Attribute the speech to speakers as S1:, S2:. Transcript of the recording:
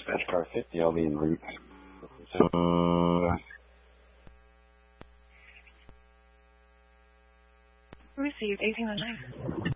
S1: dispatch car 50, I'll be en route.
S2: Received 1809.